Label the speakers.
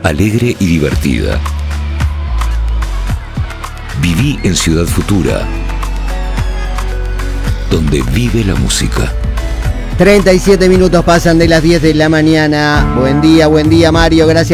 Speaker 1: alegre y divertida. Viví en Ciudad Futura, donde vive la música.
Speaker 2: 37 minutos pasan de las 10 de la mañana. Buen día Mario, gracias.